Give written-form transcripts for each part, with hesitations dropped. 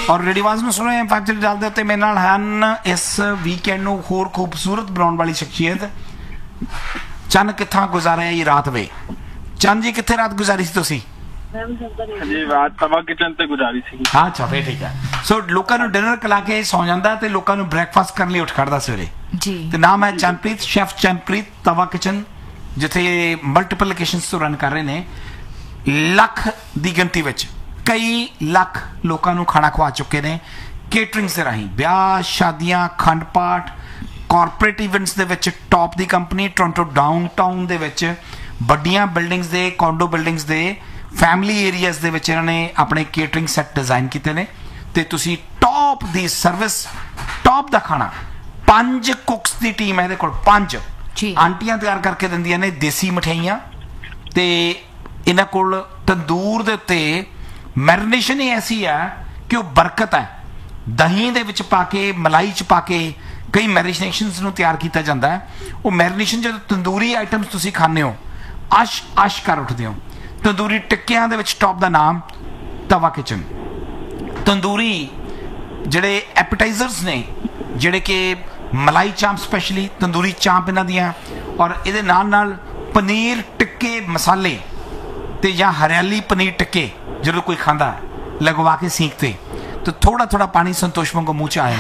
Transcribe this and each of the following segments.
ਔਰ ਰੇਡੀਵਾਜ਼ ਨੂੰ ਸੁਣੋ ਇੰਪੈਕਟ ਚੱਲ ਦੇ ਉੱਤੇ ਮੇਰੇ ਨਾਲ ਹਨ ਇਸ ਵੀਕਐਂਡ ਨੂੰ ਹੋਰ ਖੂਬਸੂਰਤ ਬਣਾਉਣ ਵਾਲੀ ਸ਼ਖਸੀਅਤ ਚੰਨ ਕਿੱਥਾਂ ਗੁਜ਼ਾਰਿਆ ਇਹ ਰਾਤ ਵੇ ਚੰਨ ਜੀ ਕਿੱਥੇ ਰਾਤ ਗੁਜ਼ਾਰੀ ਸੀ ਤੁਸੀਂ ਜੀ ਰਾਤ ਤਵਾ ਕਿਚਨ ਤੇ ਗੁਜ਼ਾਰੀ ਸੀ ਹਾਂ ਅੱਛਾ ਫੇਰ ਠੀਕ ਹੈ ਸੋ ਲੋਕਾਂ ਨੂੰ ਡਿਨਰ ਖਿਲਾ ਕੇ ਸੌ ਜਾਂਦਾ ਤੇ ਲੋਕਾਂ ਨੂੰ ਬ੍ਰੇਕਫਾਸਟ ਕਰਨ ਲਈ ਉੱਠ ਖੜਦਾ ਸਵੇਰੇ ਜੀ ਤੇ ਨਾਮ ਹੈ ਚੰਨਪ੍ਰੀਤ ਸ਼ੈਫ ਚੰਨਪ੍ਰੀਤ ਤਵਾ ਕਿਚਨ ਜਿੱਥੇ ਮਲਟੀਪਲ ਲੋਕੇਸ਼ਨਸ ਤੋਂ ਰਨ ਕਰ ਰਹੇ ਨੇ ਲੱਖ ਦੀ ਗਿਣਤੀ ਵਿੱਚ ਕਈ ਲੱਖ ਲੋਕਾਂ ਨੂੰ ਖਾਣਾ ਖਵਾ ਚੁੱਕੇ ਨੇ ਕੇਟਰਿੰਗ ਦੇ ਰਾਹੀਂ ਵਿਆਹ ਸ਼ਾਦੀਆਂ ਅਖੰਡ ਪਾਠ ਕਾਰਪੋਰੇਟ ਇਵੈਂਟਸ ਦੇ ਵਿੱਚ ਟੌਪ ਦੀ ਕੰਪਨੀ ਟੋਰਾਂਟੋ ਡਾਊਨਟਾਊਨ ਦੇ ਵਿੱਚ ਵੱਡੀਆਂ ਬਿਲਡਿੰਗਸ ਦੇ ਕੌਂਡੋ ਬਿਲਡਿੰਗਸ ਦੇ ਫੈਮਿਲੀ ਏਰੀਆਜ਼ ਦੇ ਵਿੱਚ ਇਹਨਾਂ ਨੇ ਆਪਣੇ ਕੇਟਰਿੰਗ ਸੈੱਟ ਡਿਜ਼ਾਈਨ ਕੀਤੇ ਨੇ ਤੇ ਤੁਸੀਂ ਟੌਪ ਦੀ ਸਰਵਿਸ ਟੌਪ ਦਾ ਖਾਣਾ 5 ਕੁਕਸ ਦੀ ਟੀਮ ਹੈ ਇਹਦੇ ਕੋਲ 5 ਆਂਟੀਆਂ ਤਿਆਰ ਕਰਕੇ ਦਿੰਦੀਆਂ ਨੇ ਦੇਸੀ ਮਠਿਆਈਆਂ ਤੇ ਇਹਨਾਂ ਕੋਲ ਤੰਦੂਰ ਦੇ ਉੱਤੇ ਮੈਰੀਨੇਸ਼ਨ ਹੀ ਐਸੀ ਹੈ ਕਿ ਉਹ ਬਰਕਤ ਹੈ ਦਹੀਂ ਦੇ ਵਿੱਚ ਪਾ ਕੇ ਮਲਾਈ ਚ ਪਾ ਕੇ ਕਈ ਮੈਰੀਨੇਸ਼ਨਸ ਨੂੰ ਤਿਆਰ ਕੀਤਾ ਜਾਂਦਾ ਹੈ ਉਹ ਮੈਰੀਨੇਸ਼ਨ ਜਦੋਂ ਤੰਦੂਰੀ ਆਈਟਮਸ ਤੁਸੀਂ ਖਾਂਦੇ ਹੋ ਅਸ਼ ਕਰ ਉੱਠਦੇ ਹੋ ਤੰਦੂਰੀ ਟਿੱਕਿਆਂ ਦੇ ਵਿੱਚ ਟੌਪ ਦਾ ਨਾਮ ਤਵਾ ਕਿਚਨ ਤੰਦੂਰੀ ਜਿਹੜੇ ਐਪੀਟਾਈਜ਼ਰਸ ਨੇ ਜਿਹੜੇ ਕਿ ਮਲਾਈ ਚਾਂਪ ਸਪੈਸ਼ਲੀ ਤੰਦੂਰੀ ਚਾਂਪ ਇਹਨਾਂ ਦੀਆਂ ਔਰ ਇਹਦੇ ਨਾਲ ਪਨੀਰ ਟਿੱਕੇ ਮਸਾਲੇ ਤੇ ਜਾਂ ਹਰਿਆਲੀ ਪਨੀਰ ਟਿੱਕੇ ਜਦੋਂ ਕੋਈ ਖਾਂਦਾ ਲਗਵਾ ਕੇ ਸੀਖ ਤੇ ਥੋੜਾ ਥੋੜਾ ਪਾਣੀ ਸੰਤੋਸ਼ ਵਾਂਗੂ ਮੂੰਹ ਚ ਆ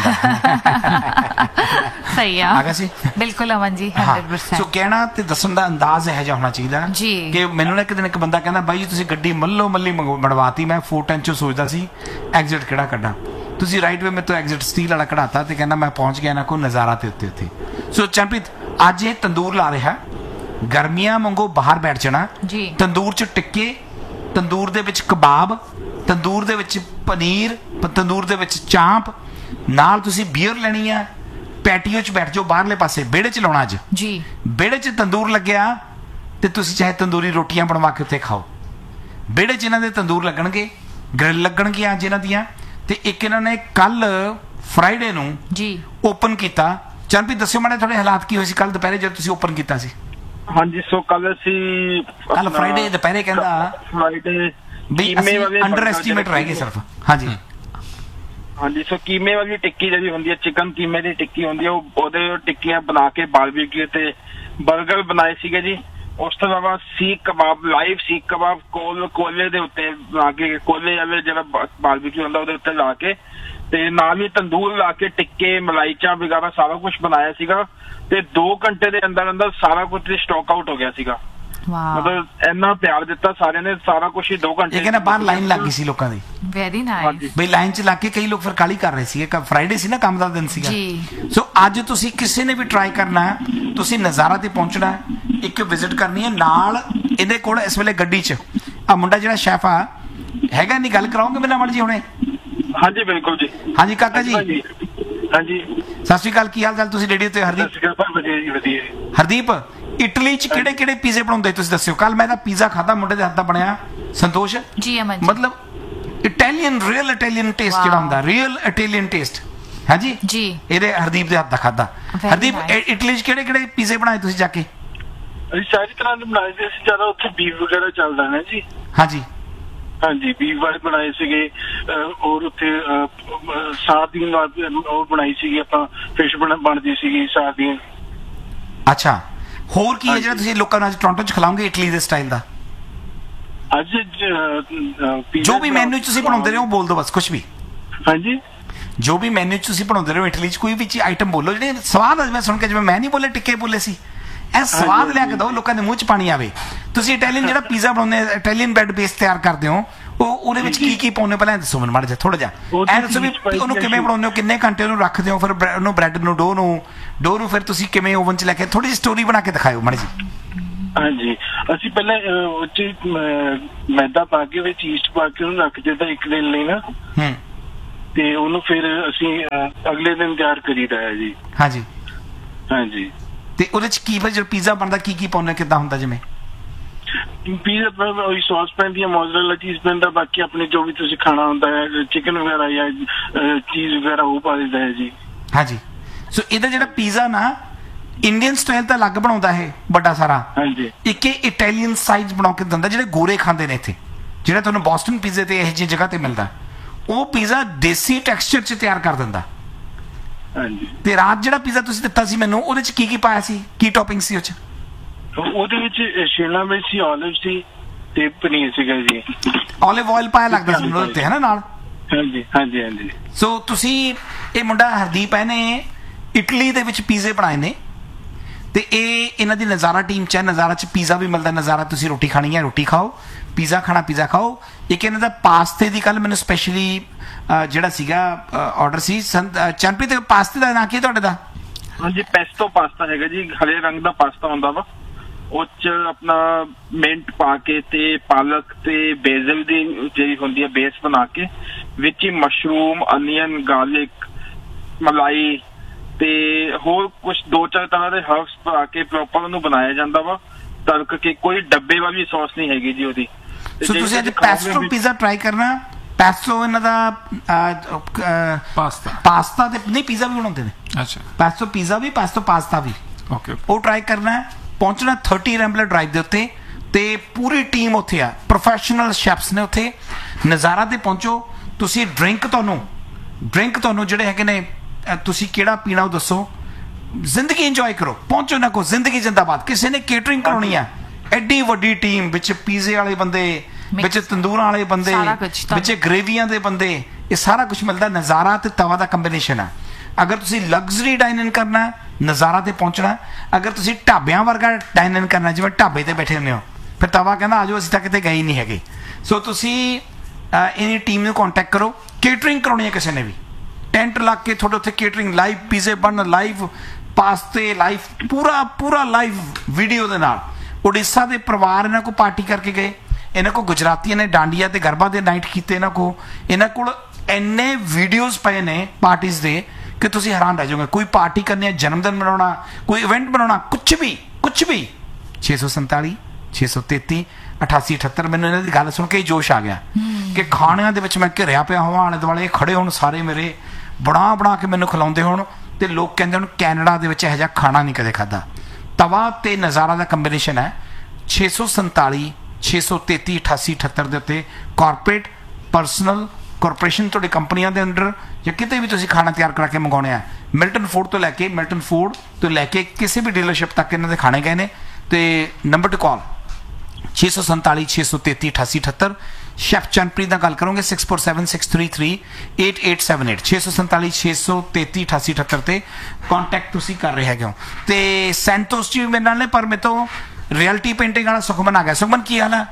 ਜਾਂਦਾ ਸਹੀ ਆ ਗਿਆ ਸੀ ਬਿਲਕੁਲ ਅਮਨ ਜੀ 100% ਸੋ ਕਹਿਣਾ ਤੇ ਦੱਸਣ ਦਾ ਅੰਦਾਜ਼ ਇਹੋ ਜਿਹਾ ਹੋਣਾ ਚਾਹੀਦਾ ਕਿ ਮੈਨੂੰ ਇੱਕ ਦਿਨ ਇੱਕ ਬੰਦਾ ਕਹਿੰਦਾ ਬਾਈ ਜੀ ਤੁਸੀਂ ਗੱਡੀ ਮੱਲੋ ਮੱਲੀ ਬਣਵਾਤੀ ਮੈਂ 410 ਚੋਂ ਸੋਚਦਾ ਸੀ ਐਗਜ਼ਿਟ ਕਿਹੜਾ ਕੱਢਾਂ ਤੁਸੀਂ ਰਾਈਟ ਵੇ ਮੇਰੇ ਤੋਂ ਐਗਜ਼ਿਟ ਸਟੀਲ ਵਾਲਾ ਕਢਾਤਾ ਤੇ ਕਹਿੰਦਾ ਮੈਂ ਪਹੁੰਚ ਗਿਆ ਨਾ ਕੋਈ ਨਜ਼ਾਰਾ ਤੇ ਉੱਤੇ ਸੋ ਚੰਨਪ੍ਰੀਤ ਅੱਜ ਇਹ ਤੰਦੂਰ ਲਾ ਰਿਹਾ ਗਰਮੀਆਂ ਵਾਂਗੂ ਬਾਹਰ ਬੈਠ ਜਾਣਾ ਤੰਦੂਰ ਚ ਟਿੱਕੇ ਤੰਦੂਰ ਦੇ ਵਿੱਚ ਕਬਾਬ ਤੰਦੂਰ ਦੇ ਵਿੱਚ ਪਨੀਰ ਤੰਦੂਰ ਦੇ ਵਿੱਚ ਚਾਂਪ ਨਾਲ ਤੁਸੀਂ ਬੀਅਰ ਲੈਣੀ ਆ ਪੈਟੀਓ 'ਚ ਬੈਠ ਜਾਓ ਬਾਹਰਲੇ ਪਾਸੇ ਵਿਹੜੇ 'ਚ ਲਾਉਣਾ ਅੱਜ ਜੀ ਵਿਹੜੇ 'ਚ ਤੰਦੂਰ ਲੱਗਿਆ ਤੇ ਤੁਸੀਂ ਚਾਹੇ ਤੰਦੂਰੀ ਰੋਟੀਆਂ ਬਣਵਾ ਕੇ ਉੱਥੇ ਖਾਓ ਵਿਹੜੇ 'ਚ ਇਹਨਾਂ ਦੇ ਤੰਦੂਰ ਲੱਗਣਗੇ ਗ੍ਰਿਲ ਲੱਗਣਗੀਆਂ ਅੱਜ ਇਹਨਾਂ ਦੀਆਂ ਤੇ ਇੱਕ ਇਹਨਾਂ ਨੇ ਕੱਲ ਫਰਾਈਡੇ ਨੂੰ ਜੀ ਓਪਨ ਕੀਤਾ ਚੰਨਪ੍ਰੀਤ ਦੱਸਿਓ ਮਾੜੇ ਤੁਹਾਡੇ ਹਾਲਾਤ ਕੀ ਹੋਏ ਸੀ ਕੱਲ ਦੁਪਹਿਰੇ ਜਦੋਂ ਤੁਸੀਂ ਓਪਨ ਕੀਤਾ ਸੀ ਹਾਂਜੀ ਸੋ ਕੱਲ ਅਸੀਂ ਕੱਲ ਫਰਾਈਡੇ ਦੁਪਹਿਰੇ ਕਹਿੰਦਾ ਫਰਾਈਡੇ ਵੀ ਅਸੀਂ ਅੰਡਰ ਐਸਟੀਮੇਟ ਰਹਿ ਗਏ ਸਿਰਫ ਹਾਂਜੀ ਸੋ ਕੀਮੇ ਵਾਲੀ ਟਿੱਕੀ ਜਿਹੜੀ ਹੁੰਦੀ ਹੈ ਚਿਕਨ ਕੀਮੇ ਦੀ ਟਿੱਕੀ ਹੁੰਦੀ ਹੈ ਉਹਦੇ ਟਿੱਕੀਆਂ ਬਣਾ ਕੇ ਬਾਰਬੀਕਿਊ ਤੇ 버ਗਰ ਬਣਾਏ ਸੀਗੇ ਜੀ ਉਸ ਤੋਂ ਇਲਾਵਾ ਸੀਖ ਕਬਾਬ ਲਾਈਵ ਸੀਖ ਕਬਾਬ ਕੋਲੇ ਦੇ ਉੱਤੇ ਲਾ ਕੇ ਕੋਲੇ ਵਾਲੇ ਜਿਹੜਾ ਬਾਰਬੀਕਿਊ ਹੁੰਦਾ ਉਹਦੇ ਉੱਤੇ ਲਾ ਕੇ ਤੇ ਨਾਲ ਹੀ ਤੰਦੂਰ ਲਾ ਕੇ ਟਿੱਕੇ ਮਲਾਈ ਚਾਪ ਵਗੈਰਾ ਸਾਰਾ ਕੁਝ ਬਣਾਇਆ ਸੀਗਾ ਤੇ 2 ਘੰਟੇ ਦੇ ਅੰਦਰ ਸਾਰਾ ਕੁਝ ਸਟਾਕ ਆਊਟ ਹੋ ਗਿਆ ਸੀਗਾ ਮਤਲਬ ਇੰਨਾ ਪਿਆਰ ਦਿੱਤਾ ਸਾਰਿਆਂ ਨੇ ਸਾਰਾ ਕੁਝ ਹੀ 2 ਘੰਟੇ ਕਹਿੰਦਾ ਬਾਹਰ ਲਾਈਨ ਲੱਗ ਗਈ ਸੀ ਲੋਕਾਂ ਦੀ ਵੈਰੀ ਨਾਈਸ ਬਈ ਲਾਈਨ 'ਚ ਲੱਗ ਕੇ ਕਈ ਲੋਕ ਫਿਰ ਕਾਲੀ ਕਰ ਰਹੇ ਸੀਗੇ ਫਰਾਈਡੇ ਸੀ ਨਾ ਕੰਮ ਦਾ ਦਿਨ ਸੀਗਾ ਸੋ ਅੱਜ ਤੁਸੀਂ ਕਿਸੇ ਨੇ ਵੀ ਟਰਾਈ ਕਰਨਾ ਤੁਸੀਂ ਨਜ਼ਾਰਾ ਤੇ ਪਹੁੰਚਣਾ ਇੱਕ ਵਿਜ਼ਿਟ ਕਰਨੀ ਹੈ ਨਾਲ ਇਹਦੇ ਕੋਲ ਇਸ ਵੇਲੇ ਗੱਡੀ 'ਚ ਆ ਮੁੰਡਾ ਜਿਹੜਾ ਸ਼ੈਫ ਆ ਹੈਗਾ ਨਹੀਂ ਗੱਲ ਕਰਾਉਂਗੇ ਮੇਰੇ ਨਾਲ ਜੀ ਹੁਣੇ ਹਾਂਜੀ ਬਿਲਕੁਲ ਜੀ ਹਾਂਜੀ ਕਾਕਾ ਜੀ ਹਾਂਜੀ ਸਤਿ ਸ਼੍ਰੀ ਅਕਾਲ ਕੀ ਹਾਲ ਚਾਲ ਤੁਸੀਂ ਰੇਡੀਓ ਤੇ ਹਰਦੀਪ ਇਟਲੀ ਚ ਕਿਹੜੇ ਕਿਹੜੇ ਪੀਜ਼ੇ ਬਣਾਉਂਦੇ ਤੁਸੀਂ ਦੱਸਿਓ ਕੱਲ ਮੈਂ ਤਾਂ ਪੀਜ਼ਾ ਖਾਦਾ ਮੁੰਡੇ ਦੇ ਹੱਥ ਦਾ ਬਣਿਆ ਸੰਤੋਸ਼ ਜੀ ਅਮਨ ਮਤਲਬ ਇਟਾਲੀਅਨ ਰੀਅਲ ਇਟਾਲੀਅਨ ਟੇਸਟ ਜਿਹੜਾ ਹੁੰਦਾ ਰੀਅਲ ਇਟਾਲੀਅਨ ਟੇਸਟ ਹੈ ਜੀ ਜੀ ਇਹਦੇ ਹਰਦੀਪ ਦੇ ਹੱਥ ਦਾ ਖਾਦਾ ਹਰਦੀਪ ਇਟਲੀ ਚ ਕਿਹੜੇ ਕਿਹੜੇ ਪੀਜ਼ੇ ਬਣਾਏ ਤੁਸੀਂ ਜਾ ਕੇ ਅਸੀਂ ਸਾਰੀ ਤਰ੍ਹਾਂ ਦੇ ਬਣਾਏ ਸੀ ਅਸੀਂ ਜ਼ਿਆਦਾ ਉੱਥੇ ਬੀਫ ਵਗੈਰਾ ਚੱਲਦਾ ਨਾ ਜੀ ਹਾਂਜੀ ਬੀਫ ਵਾਲੇ ਬਣਾਏ ਸੀਗੇ ਔਰ ਉੱਥੇ ਸਾਰਦੀਨ ਉਹ ਬਣਾਈ ਸੀਗੀ ਆਪਾਂ ਫਿਸ਼ ਬਣਦੀ ਸੀਗੀ ਸਾਰਦੀਨ ਅੱਛਾ ਹੋਰ ਕੀ ਹੈ ਜਿਹੜਾ ਤੁਸੀਂ ਲੋਕਾਂ ਨੂੰ ਅੱਜ ਟੋਰਾਂਟੋ 'ਚ ਖਿਲਾਓਗੇ ਇਟਲੀ ਦੇ ਸਟਾਈਲ ਦਾ ਅੱਜ ਜੋ ਵੀ ਮੈਨੂ ਤੁਸੀਂ ਬਣਾਉਂਦੇ ਰਹੇ ਹੋ ਬੋਲ ਦਿਓ ਬਸ ਕੁਝ ਵੀ ਹਾਂਜੀ ਜੋ ਵੀ ਮੈਨੂ ਤੁਸੀਂ ਬਣਾਉਂਦੇ ਰਹੇ ਹੋ ਇਟਲੀ 'ਚ ਕੋਈ ਵੀ ਆਈਟਮ ਬੋਲੋ ਜਿਹੜੇ ਸਵਾਦ ਅੱਜ ਮੈਂ ਸੁਣ ਕੇ ਜਿਵੇਂ ਮੈਂ ਨਹੀਂ ਬੋਲੇ ਟਿੱਕੇ ਬੋਲੇ ਸੀ ਇਹ ਸਵਾਦ ਲਿਆ ਕੇ ਦਿਓ ਲੋਕਾਂ ਦੇ ਮੂੰਹ 'ਚ ਪਾਣੀ ਆਵੇ ਤੁਸੀਂ ਇਟਾਲੀਅਨ ਜਿਹੜਾ ਪੀਜ਼ਾ ਬਣਾਉਂਦੇ ਇਟਾਲੀਅਨ ਬ੍ਰੈਡ ਬੇਸ ਤਿਆਰ ਕਰਦੇ ਹੋ ਉਹਦੇ ਵਿੱਚ ਕੀ ਪਾਉਂਦੇ ਪਹਿਲਾਂ ਦੱਸੋ ਮੈਨੂੰ ਮਾੜਾ ਜਿਹਾ ਥੋੜਾ ਜਿਹਾ ਐ ਦੱਸੋ ਵੀ ਉਹਨੂੰ ਕਿਵੇਂ ਬਣਾਉਂਦੇ ਹੋ ਕਿੰਨੇ ਘੰਟੇ ਉਹਨੂੰ ਰੱਖਦੇ ਹੋ ਫਿਰ ਉਹਨੂੰ ਬ੍ਰੈਡ ਨੂੰ ਡੋ ਨੂੰ ਫਿਰ ਤੁਸੀਂ ਕਿਵੇਂ ਓਵਨ 'ਚ ਲੈ ਕੇ ਥੋੜੀ ਜਿਹੀ ਸਟੋਰੀ ਬਣਾ ਕੇ ਦਿਖਾਓ ਮਾੜੀ ਜੀ ਹਾਂਜੀ ਅਸੀਂ ਪਹਿਲਾਂ ਉੱਚ ਮੈਦਾ ਪਾ ਕੇ ਵਿੱਚ ਈਸਟ ਪਾ ਕੇ ਉਹਨੂੰ ਰੱਖ ਦਿੱਤਾ ਇੱਕ ਦਿਨ ਲਈ ਨਾ ਤੇ ਉਹਨੂੰ ਫਿਰ ਅਸੀਂ ਅਗਲੇ ਦਿਨ ਤਿਆਰ ਕਰੀਦਾ ਹੈ ਜੀ ਹਾਂਜੀ ਤੇ ਉਹਦੇ 'ਚ ਕੀ ਫਿਰ ਪੀਜ਼ਾ ਬਣਦਾ ਕੀ ਪਾਉਂਦੇ ਕਿੱਦਾਂ ਹੁੰਦਾ ਜਿਵੇਂ ਪੀਜ਼ਾ ਉਹੀ ਸੌਸ ਪੈਂਦੀ ਹੈ ਮੋਜ਼ਰੇਲਾ ਚੀਜ਼ ਪੈਂਦਾ ਬਾਕੀ ਆਪਣੇ ਜੋ ਵੀ ਤੁਸੀਂ ਖਾਣਾ ਹੁੰਦਾ ਹੈ ਚਿਕਨ ਵਗੈਰਾ ਜਾਂ ਚੀਜ਼ ਵਗੈਰਾ ਉਹ ਪਾ ਦਿੰਦਾ ਹੈ ਜੀ ਹਾਂਜੀ ਸੋ ਇਹਦਾ ਜਿਹੜਾ ਪੀਜ਼ਾ ਨਾ ਇੰਡੀਅਨ ਸਟਾਈਲ ਤਾਂ ਅਲੱਗ ਬਣਾਉਂਦਾ ਹੈ ਵੱਡਾ ਸਾਰਾ ਇੱਕ ਇਟਾਲੀਅਨ ਸਾਈਜ਼ ਬਣਾ ਕੇ ਦਿੰਦਾ ਜਿਹੜੇ ਗੋਰੇ ਖਾਂਦੇ ਨੇ ਇੱਥੇ ਜਿਹੜਾ ਤੁਹਾਨੂੰ ਬੋਸਟਨ ਪੀਜ਼ੇ ਤੇ ਇਹੋ ਜਿਹੀ ਜਗ੍ਹਾ ਤੇ ਮਿਲਦਾ ਉਹ ਪੀਜ਼ਾ ਦੇਸੀ ਟੈਕਸਚਰ 'ਚ ਤਿਆਰ ਕਰ ਦਿੰਦਾ। ਹਾਂਜੀ। ਤੇ ਰਾਤ ਜਿਹੜਾ ਪੀਜ਼ਾ ਤੁਸੀਂ ਦਿੱਤਾ ਸੀ ਮੈਨੂੰ, ਉਹਦੇ 'ਚ ਕੀ ਪਾਇਆ ਸੀ, ਕੀ ਟੌਪਿੰਗ ਸੀ ਉਹ 'ਚ? ਉਹਦੇ ਵਿੱਚ ਸ਼ਿਮਲਾ ਮਿਰਚ ਸੀ, olive ਸੀ ਤੇ ਪਨੀਰ ਸੀਗਾ ਜੀ। olive oil ਪਾਇਆ ਲੱਗਦਾ ਸੀ ਉਹਦੇ ਉੱਤੇ, ਹੈ ਨਾ ਨਾਲ? ਹਾਂਜੀ ਹਾਂਜੀ ਹਾਂਜੀ। ਸੋ ਤੁਸੀਂ, ਇਹ ਮੁੰਡਾ ਹਰਦੀਪ ਹੈ ਨੇ ਇਟਲੀ ਦੇ ਵਿੱਚ ਪੀਜ਼ੇ ਬਣਾਏ ਨੇ, ਤੇ ਇਹ ਇਹਨਾਂ ਦੀ ਨਜ਼ਾਰਾ ਟੀਮ 'ਚ ਹੈ। ਨਜ਼ਾਰਾ 'ਚ ਪੀਜ਼ਾ ਵੀ ਮਿਲਦਾ। ਨਜ਼ਾਰਾ ਤੁਸੀਂ ਰੋਟੀ ਖਾਣੀ ਹੈ ਰੋਟੀ ਖਾਓ, ਪੀਜ਼ਾ ਖਾਣਾ ਪੀਜ਼ਾ ਖਾਓ। ਇੱਕ ਇਹਨਾਂ ਦਾ ਪਾਸਤੇ ਦੀ ਕੱਲ ਮੈਨੂੰ ਸਪੈਸ਼ਲੀ ਜਿਹੜਾ ਸੀਗਾ ਆਰਡਰ ਸੀ। ਚੰਪੀ, ਪਾਸਤੇ ਦਾ ਨਾਂ ਕੀ ਤੁਹਾਡੇ ਦਾ? ਹਾਂਜੀ, ਪੈਸਟੋ ਪਾਸਤਾ ਹੈਗਾ ਜੀ, ਹਰੇ ਰੰਗ ਦਾ ਪਾਸਤਾ ਹੁੰਦਾ ਵਾ। ਉਹ 'ਚ ਆਪਣਾ ਮਿੰਟ ਪਾ ਕੇ ਤੇ ਪਾਲਕ ਤੇ ਬੇਜ਼ਲ ਦੀ ਜਿਹੜੀ ਹੁੰਦੀ ਹੈ ਬੇਸ ਬਣਾ ਕੇ, ਵਿੱਚ ਹੀ ਮਸ਼ਰੂਮ, ਅਨੀਅਨ, ਗਾਰਲਿਕ, ਮਲਾਈ ਤੇ ਹੋਰ ਕੁਝ 2-4 ਤਰ੍ਹਾਂ ਦੇ ਹਰਬਸ ਪਾ ਕੇ ਪ੍ਰੋਪਰ ਉਹਨੂੰ ਬਣਾਇਆ ਜਾਂਦਾ ਵਾ, ਤੜਕ ਕੇ। ਕੋਈ ਡੱਬੇ ਵਾਲੀ ਸੌਸ ਨਹੀਂ ਹੈਗੀ ਜੀ ਉਹਦੀ। ਸੋ ਤੁਸੀਂ ਅੱਜ ਪੈਸਟੋ ਪੀਜ਼ਾ ਟਰਾਈ ਕਰਨਾ। ਪੈਸਟੋ ਇਹਨਾਂ ਦਾ ਪਾਸਤਾ ਤੇ ਨਹੀਂ, ਪੀਜ਼ਾ ਵੀ ਬਣਾਉਂਦੇ ਨੇ। ਅੱਛਾ, ਪੈਸਟੋ ਪੀਜ਼ਾ ਵੀ, ਪੈਸਟੋ ਪਾਸਤਾ ਵੀ। ਓਕੇ। ਉਹ ਟਰਾਈ ਕਰਨਾ। ਪਹੁੰਚਣਾ 30 ਰੈਂਬਲਰ ਡਰਾਈਵ ਦੇ ਉੱਤੇ, ਤੇ ਪੂਰੀ ਟੀਮ ਉੱਥੇ ਆ, ਪ੍ਰੋਫੈਸ਼ਨਲ ਸ਼ੈਫਸ ਨੇ ਉੱਥੇ। ਨਜ਼ਾਰਾ ਤੇ ਪਹੁੰਚੋ ਤੁਸੀਂ। ਡਰਿੰਕ ਤੁਹਾਨੂੰ ਜਿਹੜੇ ਹੈਗੇ ਨੇ, ਤੁਸੀਂ ਕਿਹੜਾ ਪੀਣਾ ਉਹ ਦੱਸੋ। ਜ਼ਿੰਦਗੀ ਇੰਜੋਏ ਕਰੋ, ਪਹੁੰਚੋ ਨਾ ਕੋ ਜ਼ਿੰਦਗੀ ਜਿੰਦਾਬਾਦ। ਕਿਸੇ ਨੇ ਕੇਟਰਿੰਗ ਕਰਾਉਣੀ ਆ, ਐਡੀ ਵੱਡੀ ਟੀਮ ਵਿੱਚ, ਪੀਜ਼ੇ ਵਾਲੇ ਬੰਦੇ ਵਿੱਚ, ਤੰਦੂਰਾਂ ਵਾਲੇ ਬੰਦੇ ਵਿੱਚ, ਗ੍ਰੇਵੀਆਂ ਦੇ ਬੰਦੇ, ਇਹ ਸਾਰਾ ਕੁਝ ਮਿਲਦਾ। ਨਜ਼ਾਰਾ ਤੇ ਤਵਾ ਦਾ ਕੰਬੀਨੇਸ਼ਨ ਆ। ਅਗਰ ਤੁਸੀਂ ਲਗਜ਼ਰੀ ਡਾਈਨ ਇਨ ਕਰਨਾ, ਨਜ਼ਾਰਾ ਤੇ ਪਹੁੰਚਣਾ। ਅਗਰ ਤੁਸੀਂ ਢਾਬਿਆਂ ਵਰਗਾ ਡਾਈਨ ਇਨ ਕਰਨਾ, ਜਿਵੇਂ ਢਾਬੇ ਤੇ ਬੈਠੇ ਹੁੰਦੇ ਹੋ, ਫਿਰ ਤਵਾ ਕਹਿੰਦਾ ਆਜੋ, ਅਸੀਂ ਤਾਂ ਕਿਤੇ ਗਏ ਨਹੀਂ ਹੈਗੇ। ਸੋ ਤੁਸੀਂ ਇਹਦੀ ਟੀਮ ਨੂੰ ਕੰਟੈਕਟ ਕਰੋ। ਕੇਟਰਿੰਗ ਕਰਾਉਣੀ ਹੈ ਕਿਸੇ ਨੇ ਵੀ, ਟੈਂਟ ਲਾ ਕੇ ਤੁਹਾਡੇ ਉੱਥੇ ਕੇਟਰਿੰਗ, ਲਾਈਵ ਪੀਜ਼ੇ ਬਣਨ, ਲਾਈਵ ਪਾਸਤੇ, ਲਾਈਵ ਪੂਰਾ ਲਾਈਵ ਵੀਡੀਓ ਦੇ ਨਾਲ। ਉੜੀਸਾ ਦੇ ਪਰਿਵਾਰ ਇਹਨਾਂ ਕੋਲ ਪਾਰਟੀ ਕਰਕੇ ਗਏ। ਇਹਨਾਂ ਕੋਲ ਗੁਜਰਾਤੀਆਂ ਨੇ ਡਾਂਡੀਆ ਤੇ ਗਰਬਾ ਦੇ ਨਾਈਟ ਕੀਤੇ। ਇਹਨਾਂ ਕੋਲ ਇੰਨੇ ਵੀਡੀਓਜ਼ ਪਏ ਨੇ ਪਾਰਟੀਜ਼ ਦੇ ਕਿ ਤੁਸੀਂ ਹੈਰਾਨ ਰਹਿ ਜਾਓਗੇ। ਕੋਈ ਪਾਰਟੀ ਕਰਨੀ ਹੈ, ਜਨਮ ਦਿਨ ਮਨਾਉਣਾ, ਕੋਈ ਇਵੈਂਟ ਬਣਾਉਣਾ, ਕੁਛ ਵੀ 647 633 8878। ਮੈਨੂੰ ਇਹਨਾਂ ਦੀ ਗੱਲ ਸੁਣ ਕੇ ਹੀ ਜੋਸ਼ ਆ ਗਿਆ ਕਿ ਖਾਣਿਆਂ ਦੇ ਵਿੱਚ ਮੈਂ ਘਿਰਿਆ ਪਿਆ ਹੋਵਾਂ, ਆਲੇ ਦੁਆਲੇ ਖੜੇ ਹੋਣ ਸਾਰੇ ਮੇਰੇ, ਬਣਾ ਕੇ ਮੈਨੂੰ ਖਿਲਾਉਂਦੇ ਹੋਣ, ਤੇ ਲੋਕ ਕਹਿੰਦੇ ਹੁਣ ਕੈਨੇਡਾ ਦੇ ਵਿੱਚ ਇਹੋ ਜਿਹਾ ਖਾਣਾ ਨਹੀਂ ਕਦੇ ਖਾਧਾ। ਤਵਾ ਤੇ ਨਜ਼ਾਰਾ ਦਾ ਕੰਬੀਨੇਸ਼ਨ ਹੈ। 647 633 8878 ਦੇ ਉੱਤੇ ਕਾਰਪੋਰੇਟ, ਪਰਸਨਲ, ਕਾਰਪੋਰੇਸ਼ਨ, ਤੁਹਾਡੀ ਕੰਪਨੀਆਂ ਦੇ ਅੰਡਰ ਜਾਂ ਕਿਤੇ ਵੀ ਤੁਸੀਂ ਖਾਣਾ ਤਿਆਰ ਕਰਾ ਕੇ ਮੰਗਾਉਣੇ ਆ, ਮਿਲਟਨ ਫੂਡ ਤੋਂ ਲੈ ਕੇ ਕਿਸੇ ਵੀ ਡੀਲਰਸ਼ਿਪ ਤੱਕ ਇਹਨਾਂ ਦੇ ਖਾਣੇ ਗਏ ਨੇ। ਤੇ ਨੰਬਰ ਟੂ ਕਾਲ 647 633 8878। ਸ਼ੈਫ ਚੰਪ੍ਰੀਤ ਨਾਲ ਗੱਲ ਕਰੋਗੇ 6476338878 647 633 8878 ਤੇ ਕੰਟੈਕਟ ਤੁਸੀਂ ਕਰ ਰਹੇ ਹੈਗੇ ਹੋ। ਤੇ ਸੈਂਟੋਸ ਜੀ ਮੇਰੇ ਨਾਲ ਨੇ, ਪਰ ਮੇਰੇ ਤੋਂ ਰਿਐਲਿਟੀ ਪੇਂਟਿੰਗ ਵਾਲਾ ਸੁਖਮਨ ਆ ਗਿਆ। ਸੁਖਮਨ ਕੀ ਹਾਲ ਹੈ?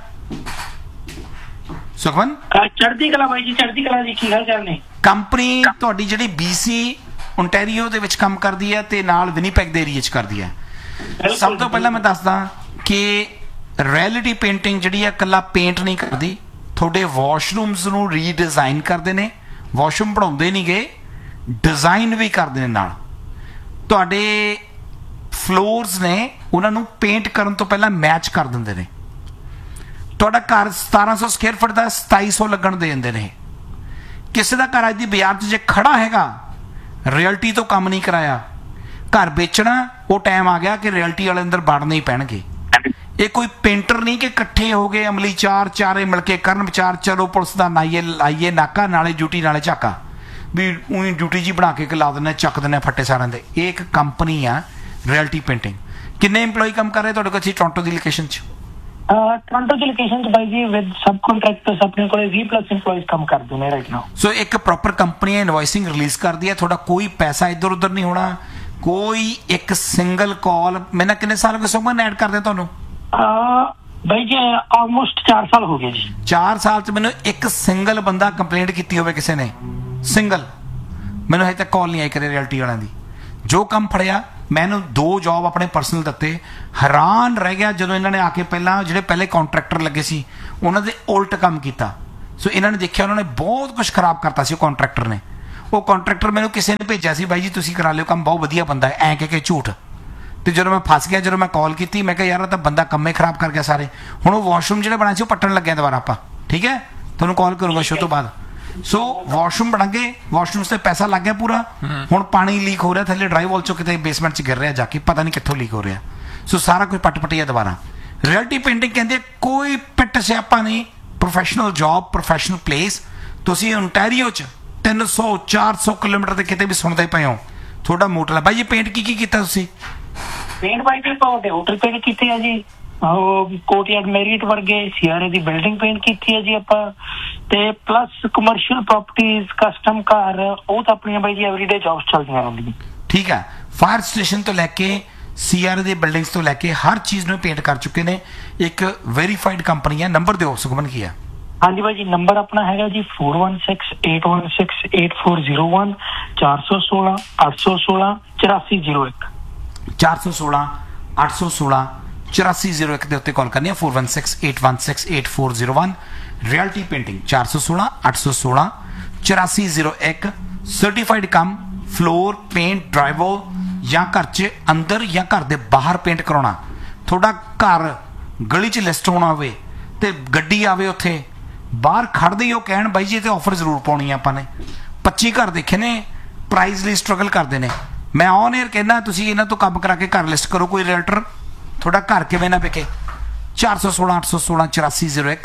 ਸੁਖਮਨ ਚੜ੍ਹਦੀ ਕਲਾ ਬਾਈ ਜੀ, ਚੜ੍ਹਦੀ ਕਲਾ ਜੀ, ਕੀ ਹਾਲ ਚਾਲ ਨੇ? ਕੰਪਨੀ ਤੁਹਾਡੀ ਜਿਹੜੀ BC ਓਨਟਾਰੀਓ ਦੇ ਵਿੱਚ ਕੰਮ ਕਰਦੀ ਹੈ ਤੇ ਨਾਲ ਵਿਨੀਪੈਗ ਦੇ ਏਰੀਆ 'ਚ ਕਰਦੀ ਹੈ। ਸਭ ਤੋਂ ਪਹਿਲਾਂ ਮੈਂ ਦੱਸਦਾ ਕਿ ਰਿਐਲਿਟੀ ਪੇਂਟਿੰਗ ਜਿਹੜੀ ਹੈ ਇਕੱਲਾ ਪੇਂਟ ਨਹੀਂ ਕਰਦੀ, ਤੁਹਾਡੇ ਵਾਸ਼ਰੂਮਸ ਨੂੰ ਰੀਡਿਜ਼ਾਈਨ ਕਰਦੇ ਨੇ। ਵਾਸ਼ਰੂਮ ਬਣਾਉਂਦੇ ਨਹੀਂ ਗਏ, ਡਿਜ਼ਾਈਨ ਵੀ ਕਰਦੇ ਨੇ ਨਾਲ। ਤੁਹਾਡੇ ਫਲੋਰਸ ਨੇ, ਉਹਨਾਂ ਨੂੰ ਪੇਂਟ ਕਰਨ ਤੋਂ ਪਹਿਲਾਂ ਮੈਚ ਕਰ ਦਿੰਦੇ ਨੇ। ਤੁਹਾਡਾ ਘਰ 1700 ਸਕੁਅਰ ਫੁੱਟ ਦਾ 2700 ਲੱਗਣ ਦੇ ਦਿੰਦੇ ਨੇ। ਕਿਸੇ ਦਾ ਘਰ ਅੱਜ ਦੀ ਬਾਜ਼ਾਰ 'ਚ ਜੇ ਖੜਾ ਹੈਗਾ, ਰਿਐਲਿਟੀ ਤੋਂ ਕੰਮ ਨਹੀਂ ਕਰਾਇਆ, ਘਰ ਵੇਚਣਾ, ਉਹ ਟਾਈਮ ਆ ਗਿਆ ਕਿ ਰਿਐਲਿਟੀ ਵਾਲੇ ਅੰਦਰ ਵੜਨੇ ਹੀ ਪੈਣਗੇ। ਇਹ ਕੋਈ ਪੇਂਟਰ ਨਹੀਂ ਕਿ ਇਕੱਠੇ ਹੋ ਗਏ ਅਮਲੀ ਚਾਰੇ ਮਿਲ ਕੇ ਕਰਨ ਵਿਚਾਰ, ਚਲੋ ਪੁਲਿਸ ਦਾ ਲਾਈਏ ਨਾਕਾ, ਨਾਲੇ ਡਿਊਟੀ ਨਾਲੇ ਝਾਕਾ, ਵੀ ਉਹੀ ਡਿਊਟੀ ਜੀ ਬਣਾ ਕੇ ਲਾ ਦਿੰਦੇ, ਚੱਕ ਦਿੰਦੇ ਫੱਟੇ ਸਾਰਿਆਂ ਦੇ। ਇਹ ਇੱਕ ਕੰਪਨੀ ਆ ਰਿਐਲਿਟੀ ਪੇਂਟਿੰਗ। ਕਿੰਨੇ EMPLOYE ਕੰਮ ਕਰ ਰਹੇ ਤੁਹਾਡੇ ਕੋਲ? ਟੋਰਾਂਟੋ ਦੀ ਲੋਕੇਸ਼ਨ 'ਚ? ਟੋਰਾਂਟੋ ਦੀ ਲੋਕੇਸ਼ਨ 'ਚ ਬਾਈ ਜੀ ਵਿਦ ਸਬ ਕੰਟਰੈਕਟਰਸ ਆਪਣੇ ਕੋਲ 20+ EMPLOYEES ਕੰਮ ਕਰਦੇ ਨੇ ਰਾਈਟ ਨਾਓ। ਸੋ ਇੱਕ ਪ੍ਰੋਪਰ ਕੰਪਨੀ ਇਨਵੋਇਸਿੰਗ ਰਿਲੀਜ਼ ਕਰਦੀ ਹੈ। ਤੁਹਾਡਾ ਕੋਈ ਪੈਸਾ ਇੱਧਰ ਉੱਧਰ ਨਹੀਂ ਹੋਣਾ, ਕੋਈ ਇੱਕ ਸਿੰਗਲ ਕਾਲ। ਮੈਨਾਂ ਕਿੰਨੇ ਸਾਲ ਹੋ ਗਏ ਸੁਖਮਨ ਐਡ ਕਰਦੇ ਤੁਹਾਨੂੰ? ਬਾਈ ਜੀ ਆਲਮੋਸਟ 4 ਸਾਲ ਹੋ ਗਏ ਜੀ। 4 ਸਾਲ 'ਚ ਮੈਨੂੰ ਇੱਕ ਸਿੰਗਲ ਬੰਦਾ ਕੰਪਲੇਂਟ ਕੀਤੀ ਹੋਵੇ ਕਿਸੇ ਨੇ, ਸਿੰਗਲ, ਮੈਨੂੰ ਹਜੇ ਤੱਕ ਕਾਲ ਨਹੀਂ ਆਈ ਕਰੇ ਰਿਐਲਿਟੀ ਵਾਲਿਆਂ ਦੀ। ਜੋ ਕੰਮ ਫੜਿਆ, ਮੈਨੂੰ 2 ਜੌਬ ਆਪਣੇ ਪਰਸਨਲ ਦਿੱਤੇ। ਹੈਰਾਨ ਰਹਿ ਗਿਆ ਜਦੋਂ ਇਹਨਾਂ ਨੇ ਆ ਕੇ ਜਿਹੜੇ ਪਹਿਲੇ ਕੰਟਰੈਕਟਰ ਲੱਗੇ ਸੀ ਉਹਨਾਂ ਦੇ ਉਲਟ ਕੰਮ ਕੀਤਾ। ਸੋ ਇਹਨਾਂ ਨੇ ਦੇਖਿਆ, ਉਹਨਾਂ ਨੇ ਬਹੁਤ ਕੁਝ ਖਰਾਬ ਕਰਤਾ ਸੀ। ਉਹ ਕੰਟਰੈਕਟਰ ਨੇ, ਉਹ ਕੰਟਰੈਕਟਰ ਮੈਨੂੰ ਕਿਸੇ ਨੇ ਭੇਜਿਆ ਸੀ, ਬਾਈ ਜੀ ਤੁਸੀਂ ਕਰਾ ਲਿਓ ਕੰਮ, ਬਹੁਤ ਵਧੀਆ ਬੰਦਾ ਹੈ, ਐਂ ਕਹਿ ਕੇ ਝੂਠ। ਤੇ ਜਦੋਂ ਮੈਂ ਫਸ ਗਿਆ, ਜਦੋਂ ਮੈਂ ਕਾਲ ਕੀਤੀ, ਮੈਂ ਕਿਹਾ ਯਾਰ ਤਾਂ ਬੰਦਾ ਕੰਮੇ ਖਰਾਬ ਕਰ ਗਿਆ ਸਾਰੇ। ਹੁਣ ਉਹ ਵਾਸ਼ਰੂਮ ਜਿਹੜੇ ਬਣਾਏ ਸੀ ਉਹ ਪੱਟਣ ਲੱਗਿਆ ਦੁਬਾਰਾ ਆਪਾਂ, ਠੀਕ ਹੈ, ਤੁਹਾਨੂੰ ਕਾਲ ਕਰੂੰਗਾ ਸ਼ੋ ਤੋਂ ਬਾਅਦ। ਸੋ ਵਾਸ਼ਰੂਮ ਬਣ ਗਏ, ਵਾਸ਼ਰੂਮ ਤੇ ਪੈਸਾ ਲੱਗ ਗਿਆ ਪੂਰਾ। ਹੁਣ ਪਾਣੀ ਲੀਕ ਹੋ ਰਿਹਾ ਥੱਲੇ, ਡਰਾਈ ਵਾਲ ਚੋਂ ਕਿਤੇ ਬੇਸਮੈਂਟ 'ਚ ਗਿਰ ਰਿਹਾ, ਜਾ ਕੇ ਪਤਾ ਨਹੀਂ ਕਿੱਥੋਂ ਲੀਕ ਹੋ ਰਿਹਾ। ਸੋ ਸਾਰਾ ਕੁਝ ਪੱਟ-ਪੱਟਿਆ ਦੁਬਾਰਾ। ਰਿਐਲਿਟੀ ਪੇਂਟਿੰਗ ਕਹਿੰਦੇ ਕੋਈ ਪਿੱਟ ਸਿਆਪਾ ਨਹੀਂ, ਪ੍ਰੋਫੈਸ਼ਨਲ ਜੌਬ, ਪ੍ਰੋਫੈਸ਼ਨਲ ਪਲੇਸ। ਤੁਸੀਂ ontario 'ਚ 300 400 ਕਿਲੋਮੀਟਰ ਤੇ ਕਿਤੇ ਵੀ ਸੁਣਦੇ ਪਏ ਹੋ ਤੁਹਾਡਾ ਮੋਟਲ ਹੈ ਬਾਈ ਜੀ। ਪੇਂਟ ਕੀ ਕੀਤਾ ਤੁਸੀਂ? ਪੇਂਟ ਬਾਈ ਜੀ ਆਪਾਂ ਹੋਟਲ ਪੇਂਟ ਕੀਤੇ ਆ ਜੀ, ਉਹ ਕੋਟਿਆਡ ਮੈਰੀਟ ਵਰਗੇ ਸੀਆਰਏ ਦੀ ਬਿਲਡਿੰਗ ਪੇਂਟ ਕੀਤੀ ਹੈ ਜੀ ਆਪਾਂ, ਤੇ ਪਲੱਸ ਕਮਰਸ਼ੀਅਲ ਪ੍ਰਾਪਰਟੀਜ਼, ਕਸਟਮ ਕਾਰ, ਉਹ ਤਾਂ ਆਪਣੀਆਂ ਬਾਈ ਜੀ ਐਵਰੀਡੇ ਜੌਬਸ ਚੱਲਦੀਆਂ ਰਹਿੰਦੀਆਂ। ਠੀਕ ਹੈ, ਫਾਇਰ ਸਟੇਸ਼ਨ ਤੋਂ ਲੈ ਕੇ ਸੀਆਰਏ ਦੀ ਬਿਲਡਿੰਗਸ ਤੋਂ ਲੈ ਕੇ ਹਰ ਚੀਜ਼ ਨੂੰ ਪੇਂਟ ਕਰ ਚੁੱਕੇ ਨੇ। ਇੱਕ ਵੈਰੀਫਾਈਡ ਕੰਪਨੀ ਹੈ। ਨੰਬਰ ਦਿਓ ਸੁਖਮਨ ਕੀ ਹੈ? ਹਾਂਜੀ ਬਾਈ ਜੀ, ਨੰਬਰ ਆਪਣਾ ਹੈਗਾ ਜੀ 4168168401 416 816 8401 416 816 8401 ਦੇ ਉੱਤੇ ਕਾਲ ਕਰਨੀ ਹੈ। 4168168401 ਰਿਐਲਿਟੀ ਪੇਂਟਿੰਗ 416 816 8401 ਸਰਟੀਫਾਈਡ ਕੰਮ ਫਲੋਰ ਪੇਂਟ ਡਰਾਈਵਰ ਜਾਂ ਘਰ 'ਚ ਅੰਦਰ ਜਾਂ ਘਰ ਦੇ ਬਾਹਰ ਪੇਂਟ ਕਰਾਉਣਾ। ਤੁਹਾਡਾ ਘਰ ਗਲੀ 'ਚ ਲਿਸਟ ਹੋਣਾ ਹੋਵੇ ਤੇ ਗੱਡੀ ਆਵੇ ਉੱਥੇ ਬਾਹਰ ਖੜਦੇ ਹੀ ਉਹ ਕਹਿਣ ਬਾਈ ਜੀ ਇਹ ਤੇ ਆਫਰ ਜ਼ਰੂਰ ਪਾਉਣੀ ਆ ਆਪਾਂ ਨੇ। 25 ਘਰ ਦੇਖੇ ਨੇ ਪ੍ਰਾਈਸ ਲਈ ਸਟਰਗਲ ਕਰਦੇ ਨੇ। ਮੈਂ ਔਨ 에ਅਰ ਕਹਿੰਦਾ ਤੁਸੀਂ ਇਹਨਾਂ ਤੋਂ ਕੰਮ ਕਰਾ ਕੇ ਘਰ ਲਿਸਟ ਕਰੋ। ਕੋਈ ਰੀਅਲਟਰ ਤੁਹਾਡਾ ਘਰ ਕਿਵੇਂ ਨਾ ਵਿਕੇ। 416 816 8401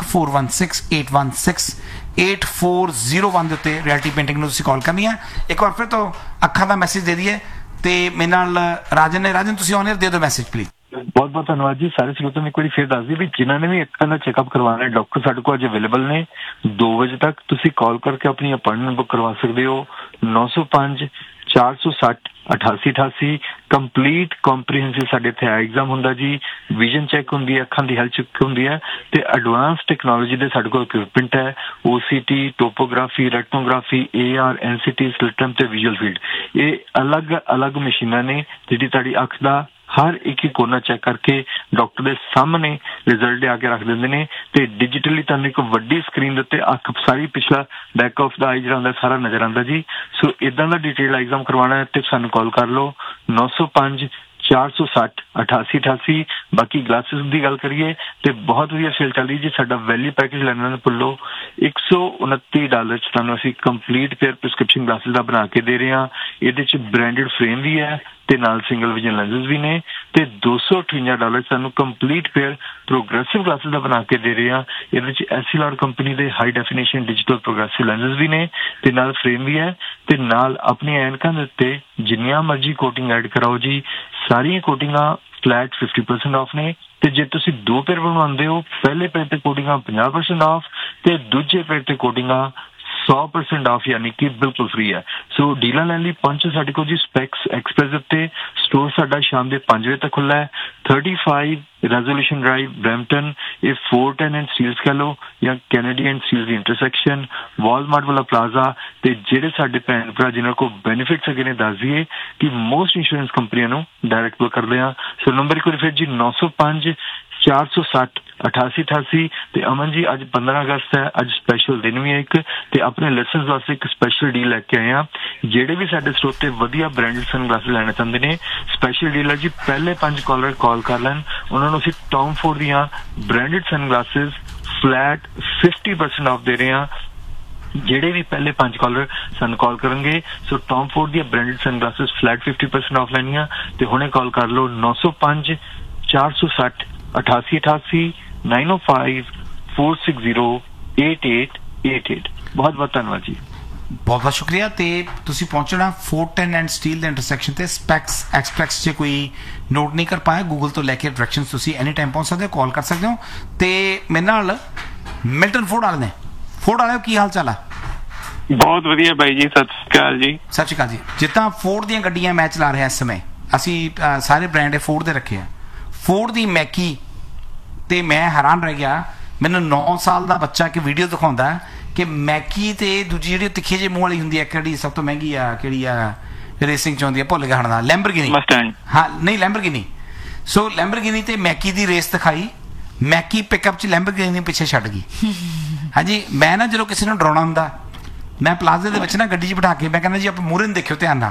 416816 8401 ਦੇ ਉੱਤੇ ਰਿਐਲਿਟੀ ਪੇਂਟਿੰਗ ਨੂੰ ਤੁਸੀਂ ਕਾਲ ਕਰਨੀ ਹੈ। ਇੱਕ ਵਾਰ ਫਿਰ ਤੋਂ ਅੱਖਾਂ ਦਾ ਮੈਸੇਜ ਦੇ ਦਈਏ ਤੇ ਮੇਰੇ ਨਾਲ ਰਾਜਨ ਨੇ। ਰਾਜਨ ਤੁਸੀਂ ਔਨ 에ਅਰ ਦੇ ਦਿਓ ਮੈਸੇਜ ਪਲੀਜ਼। ਬਹੁਤ ਬਹੁਤ ਧੰਨਵਾਦ ਜੀ। ਸਾਰੇ ਸਰੋਤਿਆਂ ਨੂੰ ਇੱਕ ਵਾਰੀ ਫਿਰ ਦੱਸ ਦਈਏ ਵੀ ਜਿਨ੍ਹਾਂ ਨੇ ਵੀ ਅੱਖਾਂ ਦਾ ਚੈੱਕਅਪ ਕਰਵਾਉਣਾ ਹੈ, ਡਾਕਟਰ ਸਾਡੇ ਕੋਲ ਅੱਜ ਅਵੇਲੇਬਲ ਨੇ 2 ਵਜੇ ਤੱਕ। ਤੁਸੀਂ ਕਾਲ ਕਰਕੇ ਆਪਣੀ ਅਪਾਇੰਟਮੈਂਟ ਬੁੱਕ ਕਰਵਾ ਸਕਦੇ ਹੋ। 905 460 8888 ਕੰਪਲੀਟ ਕੰਪਰੀਹੈਂਸਿਵ ਸਾਡੇ ਇੱਥੇ ਆਈ ਐਗਜ਼ਾਮ ਹੁੰਦਾ ਜੀ। ਵਿਜ਼ਨ ਚੈੱਕ ਹੁੰਦੀ ਹੈ, ਅੱਖਾਂ ਦੀ ਹੈਲਥ ਚੈੱਕ ਹੁੰਦੀ ਹੈ ਤੇ ਐਡਵਾਂਸ ਟੈਕਨੋਲੋਜੀ ਦੇ ਸਾਡੇ ਕੋਲ ਇਕਵਿਪਮੈਂਟ ਹੈ। OCT, ਟੋਪੋਗ੍ਰਾਫੀ, ਰੈਟਨੋਗ੍ਰਾਫੀ, AR, NCT, ਸਲਿਟਮ ਤੇ ਵਿਜ਼ੂਅਲ ਫੀਲਡ। ਇਹ ਅਲੱਗ ਮਸ਼ੀਨਾਂ ਨੇ ਜਿਹੜੀ ਤੁਹਾਡੀ ਅੱਖ ਦਾ ਹਰ ਇੱਕ ਕੋਨਾ ਚੈੱਕ ਕਰਕੇ ਡਾਕਟਰ ਦੇ ਸਾਹਮਣੇ ਰਿਜ਼ਲਟ ਆ ਕੇ ਰੱਖ ਦਿੰਦੇ ਨੇ ਤੇ ਡਿਜੀਟਲੀ ਤੁਹਾਨੂੰ ਇੱਕ ਵੱਡੀ ਸਕਰੀਨ ਦੇ ਉੱਤੇ ਅੱਖ ਸਾਰੀ ਪਿਛਲਾ ਬੈਕ ਆਫ ਦਾ ਆਈ ਜਿਹੜਾ ਹੁੰਦਾ ਸਾਰਾ ਨਜ਼ਰ ਆਉਂਦਾ ਜੀ। ਸੋ ਇਦਾਂ ਦਾ ਡਿਟੇਲ ਐਗਜ਼ਾਮ ਕਰਵਾਉਣਾ ਹੈ ਤੇ ਸਾਨੂੰ ਕਾਲ ਕਰ ਲਓ 905 460 8888। ਬਾਕੀ ਗਲਾਸਿਸ ਦੀ ਗੱਲ ਕਰੀਏ ਤੇ ਬਹੁਤ ਵਧੀਆ ਸੇਲ ਚੱਲ ਰਹੀ ਜੀ। ਸਾਡਾ ਵੈਲਿਊ ਪੈਕੇਜ ਲੈਣਾ ਨਾ ਭੁੱਲੋ। $129 ਚ ਤੁਹਾਨੂੰ ਅਸੀਂ ਕੰਪਲੀਟ ਪੇਅਰ ਪ੍ਰਿਸਕ੍ਰਿਪਸ਼ਨ ਗਲਾਸਿਸ ਦਾ ਬਣਾ ਕੇ ਦੇ ਰਹੇ ਹਾਂ। ਇਹਦੇ ਚ ਬ੍ਰਾਂਡਡ ਫਰੇਮ ਵੀ ਹੈ ਤੇ ਨਾਲ ਸਿੰਗਲ ਵਿਜ਼ਨ ਲੈਂਸਸ ਵੀ ਨੇ ਤੇ $258 ਸਾਨੂੰ ਕੰਪਲੀਟ ਪੇਅਰ ਪ੍ਰੋਗਰੈਸਿਵ ਗਲਾਸਿਸ ਦਾ ਬਣਾ ਕੇ ਦੇ ਰਹੇ ਹਾਂ। ਇਹਦੇ ਚ SLR ਕੰਪਨੀ ਦੇ high definition digital progressive lenses ਵੀ ਨੇ ਤੇ ਨਾਲ ਫਰੇਮ ਵੀ ਹੈ ਤੇ ਨਾਲ ਆਪਣੀਆਂ ਐਨਕਾਂ ਦੇ ਉੱਤੇ ਜਿੰਨੀਆਂ ਮਰਜ਼ੀ ਕੋਟਿੰਗ ਐਡ ਕਰਾਓ ਜੀ। ਸਾਰੀਆਂ ਕੋਟਿੰਗਾਂ ਫਲੈਟ 50% ਆਫ ਨੇ ਤੇ ਜੇ ਤੁਸੀਂ 2 ਪੇਅਰ ਬਣਵਾਉਂਦੇ ਹੋ ਪਹਿਲੇ ਪੇਅਰ ਤੇ ਕੋਟਿੰਗਾਂ 50% ਆਫ ਤੇ ਦੂਜੇ ਪੇਅਰ ਤੇ ਕੋਟਿੰਗਾਂ 100% ਆਫ ਯਾਨੀ ਕਿ ਬਿਲਕੁਲ ਫ੍ਰੀ ਹੈ। ਸੋ ਡੀਲਾਂ ਲੈਣ ਲਈ ਪਹੁੰਚੋ ਸਾਡੇ ਕੋਲ ਜੀ ਸਪੈਕਸ ਐਕਸਪ੍ਰੈਸ ਉੱਤੇ। ਸਟੋਰ ਸਾਡਾ ਸ਼ਾਮ ਦੇ 5 ਵਜੇ ਤੱਕ ਖੁੱਲ੍ਹਾ ਹੈ। 35 ਰੈਜ਼ੋਲੂਸ਼ਨ ਡਰਾਈਵ ਬਰੈਂਪਟਨ। ਇਹ ਫੋਰਟ ਐਂਡ ਸਟੀਲਸ ਕਹ ਲਓ ਜਾਂ Kennedy and Steeles the intersection, Walmart ਵਾਲਾ ਪਲਾਜ਼ਾ। ਤੇ ਜਿਹੜੇ ਸਾਡੇ ਭੈਣ ਭਰਾ ਜਿਨ੍ਹਾਂ ਕੋਲ ਬੈਨੀਫਿਟਸ ਹੈਗੇ ਨੇ ਦੱਸ ਦਈਏ ਕਿ ਮੋਸਟ ਇੰਸ਼ੋਰੈਂਸ ਕੰਪਨੀਆਂ ਨੂੰ ਡਾਇਰੈਕਟ ਬੁੱਕ ਕਰਦੇ ਹਾਂ। ਸੋ ਨੰਬਰ ਇੱਕ ਵਾਰੀ ਫਿਰ ਜੀ 905 460 8888। ਤੇ ਅਮਨ ਜੀ ਅੱਜ 15 ਅਗਸਤ ਹੈ, ਅੱਜ ਸਪੈਸ਼ਲ ਦਿਨ ਵੀ ਹੈ ਇੱਕ ਤੇ ਆਪਣੇ ਲਿਸਨਰਸ ਵਾਸਤੇ ਇੱਕ ਸਪੈਸ਼ਲ ਡੀਲ ਲੈ ਕੇ ਆਏ ਆ। ਜਿਹੜੇ ਵੀ ਸਾਡੇ ਸਰੋਤੇ ਵਧੀਆ ਬ੍ਰਾਂਡਡ ਸਨਗਲਾਸਿਸ ਲੈਣਾ ਚਾਹੁੰਦੇ ਨੇ ਸਪੈਸ਼ਲ ਡੀਲ ਹੈ ਜੀ। ਪਹਿਲੇ 5 ਕਾਲਰ ਕਾਲ ਕਰ ਲੈਣ ਉਹਨਾਂ ਨੂੰ ਅਸੀਂ ਟੌਮ ਫੋਰਡ ਦੀਆਂ ਬ੍ਰਾਂਡਡ ਸਨਗਲਾਸਿਸ ਫਲੈਟ 50% ਆਫ ਦੇ ਰਹੇ ਹਾਂ। ਜਿਹੜੇ ਵੀ ਪਹਿਲੇ 5 ਕਾਲਰ ਸਾਨੂੰ ਕਾਲ ਕਰਨਗੇ ਸੋ ਟੌਮ ਫੋਰਡ ਦੀਆਂ ਬ੍ਰਾਂਡਡ ਸਨਗਲਾਸਿਸ ਫਲੈਟ 50% ਆਫ ਲੈਣੀਆਂ ਤੇ ਹੁਣੇ ਕਾਲ ਕਰ ਲਓ 905 460 8888 905 460 8888। ਬਹੁਤ ਬਹੁਤ ਧੰਨਵਾਦ ਜੀ। ਬਹੁਤ ਬਹੁਤ ਸ਼ੁਕਰੀਆ। ਤੇ ਤੁਸੀਂ ਪਹੁੰਚਣਾ ਫੋਰਟਨ ਐਂਡ ਸਟੀਲ ਦੇ ਇੰਟਰਸੈਕਸ਼ਨ ਤੇ ਸਪੈਕਸ ਐਕਸਪ੍ਰੈਸ 'ਚ ਕੋਈ ਨੋਟ ਨਹੀਂ ਕਰ ਪਾਇਆ ਗੂਗਲ ਤੋਂ ਲੈ ਕੇ ਡਾਇਰੈਕਸ਼ਨਸ ਤੁਸੀਂ ਐਨੀ ਟਾਈਮ ਪਹੁੰਚ ਸਕਦੇ ਹੋ, ਕਾਲ ਕਰ ਸਕਦੇ ਹੋ। ਤੇ ਮੇਰੇ ਨਾਲ ਮਿਲਟਨ ਫੋਰਡ ਵਾਲੇ ਨੇ। ਫੋਰਡ ਵਾਲਿਓ ਕੀ ਹਾਲ ਚਾਲ ਆ? ਬਹੁਤ ਵਧੀਆ ਬਾਈ ਜੀ, ਸਤਿ ਸ਼੍ਰੀ ਅਕਾਲ ਜੀ। ਸਤਿ ਸ਼੍ਰੀ ਅਕਾਲ ਜੀ। ਜਿੱਦਾਂ ਫੋਰਡ ਦੀਆਂ ਗੱਡੀਆਂ ਮੈਂ ਚਲਾ ਰਿਹਾ ਇਸ ਸਮੇਂ, ਅਸੀਂ ਸਾਰੇ ਬ੍ਰਾਂਡ ਫੋਰਡ ਦੇ ਰੱਖੇ ਆ। ਫੋਰਡ ਦੀ ਮੈਕੀ ਤੇ ਮੈਂ ਹੈਰਾਨ ਰਹਿ ਗਿਆ। ਮੈਨੂੰ 9 ਸਾਲ ਦਾ ਬੱਚਾ ਕਿ ਵੀਡੀਓ ਦਿਖਾਉਂਦਾ ਕਿ ਮੈਕੀ ਤੇ ਦੂਜੀ ਜਿਹੜੀ ਤਿੱਖੇ ਜਿਹੇ ਮੂੰਹ ਵਾਲੀ ਹੁੰਦੀ ਹੈ ਕਿਹੜੀ ਸਭ ਤੋਂ ਮਹਿੰਗੀ ਆ, ਕਿਹੜੀ ਆ ਰੇਸਿੰਗ ਚ ਆਉਂਦੀ ਆ, ਭੁੱਲ ਗਿਆ ਹੁਣ ਦਾ, ਲੈਂਬਰਗਿਨੀ। ਹਾਂ ਨਹੀਂ ਲੈਂਬਰਗਿਨੀ। ਸੋ ਲੈਂਬਰਗਿਨੀ ਤੇ ਮੈਕੀ ਦੀ ਰੇਸ ਦਿਖਾਈ। ਮੈਕੀ ਪਿਕਅਪ ਚ ਲੈਂਬਰਗਿਨੀ ਪਿੱਛੇ ਛੱਡ ਗਈ। ਹਾਂਜੀ ਮੈਂ ਨਾ ਜਦੋਂ ਕਿਸੇ ਨੂੰ ਡਰਾਉਣਾ ਹੁੰਦਾ ਮੈਂ ਪਲਾਜ਼ੇ ਦੇ ਵਿੱਚ ਨਾ ਗੱਡੀ 'ਚ ਬਿਠਾ ਕੇ ਮੈਂ ਕਹਿੰਦਾ ਜੀ ਆਪਾਂ ਮੂਹਰੇ ਨੂੰ ਦੇਖਿਓ ਧਿਆਨ ਨਾਲ।